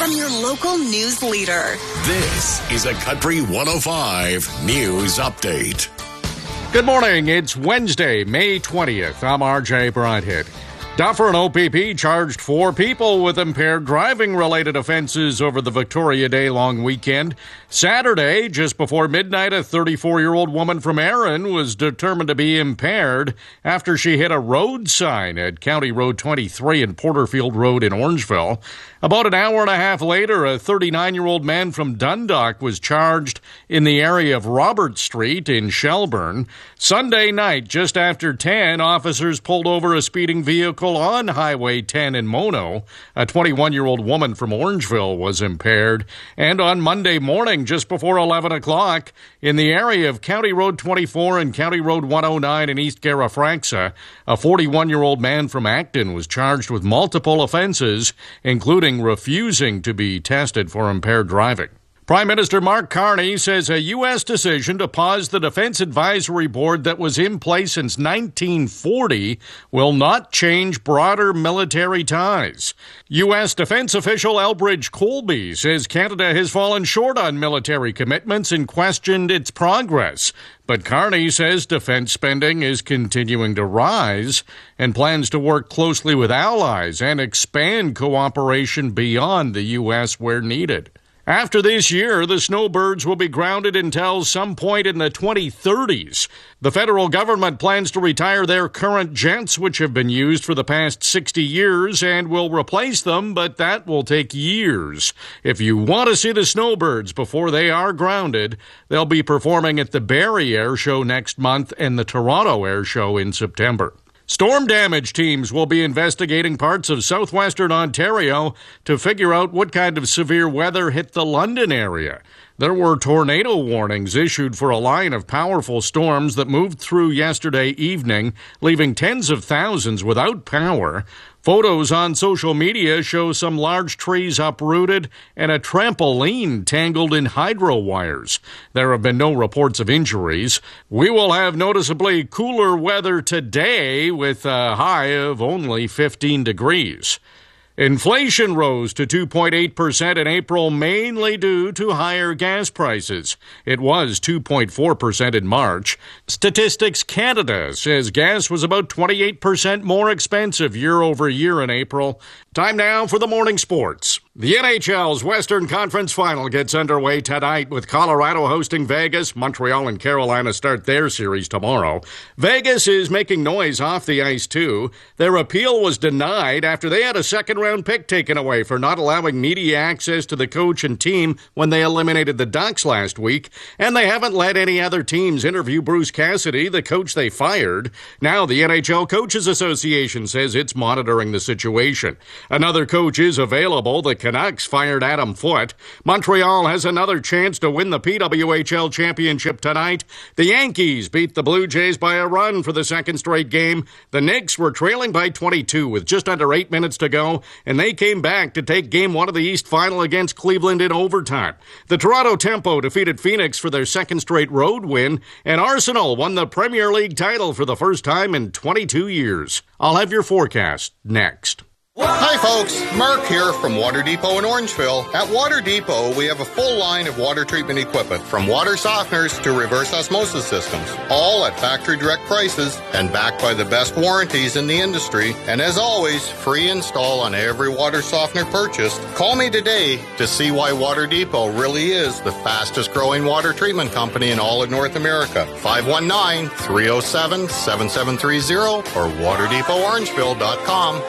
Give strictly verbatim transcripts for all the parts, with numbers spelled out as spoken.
from your local news leader. This is a Country one oh five News Update. Good morning. It's Wednesday, May twentieth. I'm R J Broadhead. Dufferin O P P charged four people with impaired driving-related offenses over the Victoria Day long weekend. Saturday, just before midnight, a thirty-four-year-old woman from Erin was determined to be impaired after she hit a road sign at County Road twenty-three and Porterfield Road in Orangeville. About an hour and a half later, a thirty-nine-year-old man from Dundalk was charged in the area of Robert Street in Shelburne. Sunday night, just after ten, officers pulled over a speeding vehicle on Highway ten in Mono. A twenty-one-year-old woman from Orangeville was impaired. And on Monday morning, just before eleven o'clock, in the area of County Road twenty-four and County Road one oh nine in East Garafraxa, a forty-one-year-old man from Acton was charged with multiple offenses, including refusing to be tested for impaired driving. Prime Minister Mark Carney says a U S decision to pause the Defense Advisory Board that was in place since nineteen forty will not change broader military ties. U S defense official Elbridge Colby says Canada has fallen short on military commitments and questioned its progress. But Carney says defense spending is continuing to rise and plans to work closely with allies and expand cooperation beyond the U S where needed. After this year, the snowbirds will be grounded until some point in the twenty thirties. The federal government plans to retire their current jets, which have been used for the past sixty years, and will replace them, but that will take years. If you want to see the snowbirds before they are grounded, they'll be performing at the Barrie Air Show next month and the Toronto Air Show in September. Storm damage teams will be investigating parts of southwestern Ontario to figure out what kind of severe weather hit the London area. There were tornado warnings issued for a line of powerful storms that moved through yesterday evening, leaving tens of thousands without power. Photos on social media show some large trees uprooted and a trampoline tangled in hydro wires. There have been no reports of injuries. We will have noticeably cooler weather today with a high of only fifteen degrees. Inflation rose to two point eight percent in April, mainly due to higher gas prices. It was two point four percent in March. Statistics Canada says gas was about twenty-eight percent more expensive year over year in April. Time now for the morning sports. The N H L's Western Conference Final gets underway tonight with Colorado hosting Vegas. Montreal and Carolina start their series tomorrow. Vegas is making noise off the ice, too. Their appeal was denied after they had a second-round pick taken away for not allowing media access to the coach and team when they eliminated the Ducks last week. And they haven't let any other teams interview Bruce Cassidy, the coach they fired. Now the N H L Coaches Association says it's monitoring the situation. Another coach is available. The Canucks fired Adam Foote. Montreal has another chance to win the P W H L championship tonight. The Yankees beat the Blue Jays by a run for the second straight game. The Knicks were trailing by twenty-two with just under eight minutes to go, and they came back to take game one of the East Final against Cleveland in overtime. The Toronto Tempo defeated Phoenix for their second straight road win, and Arsenal won the Premier League title for the first time in twenty-two years. I'll have your forecast next. Hi folks, Mark here from Water Depot in Orangeville. At Water Depot, we have a full line of water treatment equipment, from water softeners to reverse osmosis systems, all at factory direct prices and backed by the best warranties in the industry. And as always, free install on every water softener purchased. Call me today to see why Water Depot really is the fastest growing water treatment company in all of North America. five one nine, three oh seven, seven seven three oh or water depot orangeville dot com.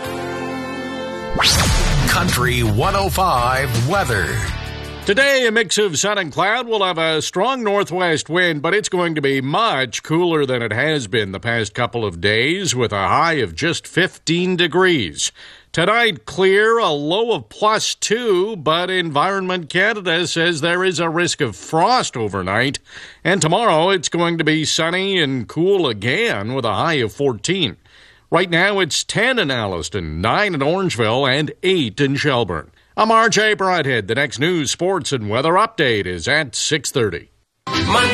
Country one oh five weather. Today, a mix of sun and cloud. Will have a strong northwest wind, but it's going to be much cooler than it has been the past couple of days, with a high of just fifteen degrees. Tonight, clear, a low of plus two, but Environment Canada says there is a risk of frost overnight. And tomorrow, it's going to be sunny and cool again with a high of fourteen. Right now, it's ten in Alliston, nine in Orangeville, and eight in Shelburne. I'm R J Broadhead. The next news, sports, and weather update is at six thirty.